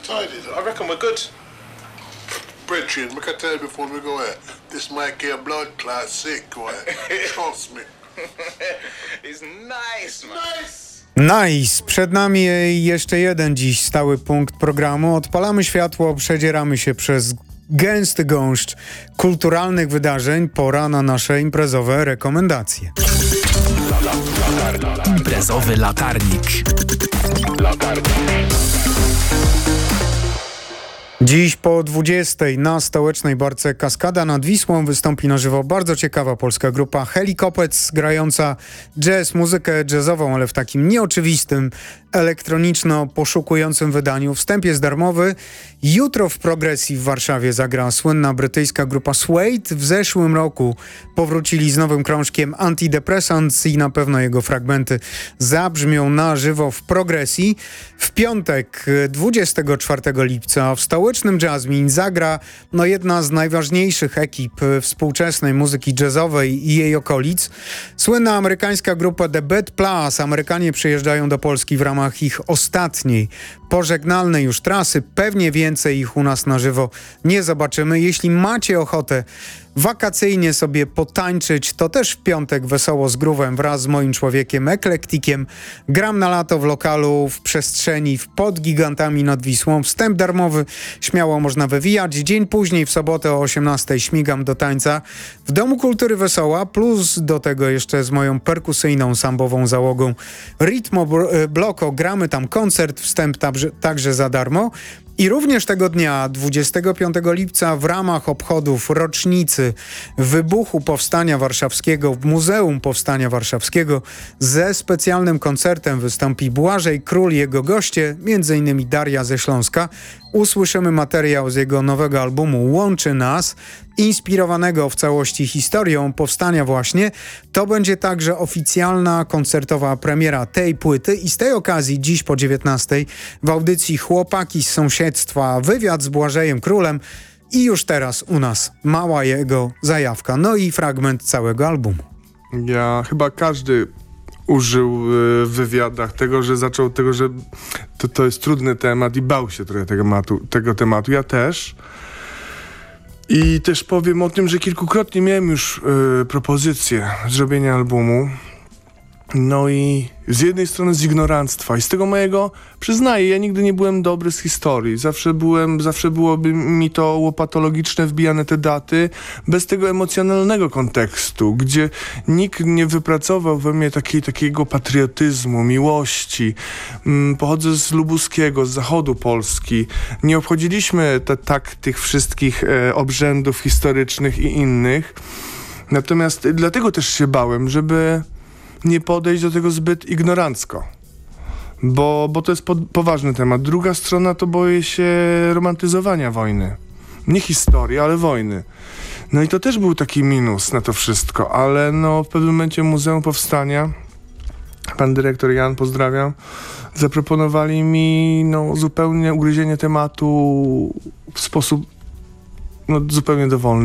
tidy. I reckon we're good. Brethren, like I tell you before we go out, this might get a blood clot sick, boy. Trust me. It's nice, man. Nice! Przed nami jeszcze jeden dziś stały punkt programu. Odpalamy światło, przedzieramy się przez gęsty gąszcz kulturalnych wydarzeń. Pora na nasze imprezowe rekomendacje. Imprezowy latarnik. Dziś po 20 na stołecznej barce Kaskada nad Wisłą wystąpi na żywo bardzo ciekawa polska grupa Helikopec, grająca jazz, muzykę jazzową, ale w takim nieoczywistym, elektroniczno-poszukującym wydaniu. Wstęp jest darmowy. Jutro w Progresji w Warszawie zagra słynna brytyjska grupa Suede. W zeszłym roku powrócili z nowym krążkiem Antidepressants i na pewno jego fragmenty zabrzmią na żywo w Progresji. W piątek 24 lipca w stołecznym Jasmine zagra jedna z najważniejszych ekip współczesnej muzyki jazzowej i jej okolic. Słynna amerykańska grupa The Bad Plus. Amerykanie przyjeżdżają do Polski w ramach ich ostatniej, pożegnalnej już trasy. Pewnie więcej ich u nas na żywo nie zobaczymy. Jeśli macie ochotę wakacyjnie sobie potańczyć, to też w piątek wesoło z groovem wraz z moim człowiekiem Eklektikiem. Gram na lato w lokalu, w przestrzeni, pod gigantami nad Wisłą. Wstęp darmowy, śmiało można wywijać. Dzień później w sobotę o 18:00 śmigam do tańca w Domu Kultury Wesoła, plus do tego jeszcze z moją perkusyjną sambową załogą Ritmo Bloko. Gramy tam koncert, wstęp także za darmo. I również tego dnia, 25 lipca, w ramach obchodów rocznicy wybuchu Powstania Warszawskiego w Muzeum Powstania Warszawskiego ze specjalnym koncertem wystąpi Błażej Król i jego goście, m.in. Daria ze Śląska. Usłyszymy materiał z jego nowego albumu Łączy Nas, inspirowanego w całości historią powstania właśnie. To będzie także oficjalna koncertowa premiera tej płyty i z tej okazji dziś po 19:00 w audycji Chłopaki z sąsiedztwa wywiad z Błażejem Królem i już teraz u nas mała jego zajawka, no i fragment całego albumu. Chyba każdy użył w wywiadach tego, że to jest trudny temat i bał się trochę tego tematu. Ja też. I też powiem o tym, że kilkukrotnie miałem już propozycję zrobienia albumu. No i z jednej strony z ignoranstwa i z tego mojego, przyznaję, ja nigdy nie byłem dobry z historii. Zawsze byłoby mi to łopatologiczne, wbijane te daty, bez tego emocjonalnego kontekstu, gdzie nikt nie wypracował we mnie takiego patriotyzmu, miłości. Pochodzę z Lubuskiego, z zachodu Polski. Nie obchodziliśmy tych wszystkich obrzędów historycznych i innych. Natomiast dlatego też się bałem, żeby nie podejść do tego zbyt ignorancko, bo to jest poważny temat. Druga strona to boję się romantyzowania wojny. Nie historii, ale wojny. No i to też był taki minus na to wszystko, ale w pewnym momencie Muzeum Powstania, pan dyrektor Jan, pozdrawiam, zaproponowali mi zupełnie ugryzienie tematu w sposób zupełnie dowolny.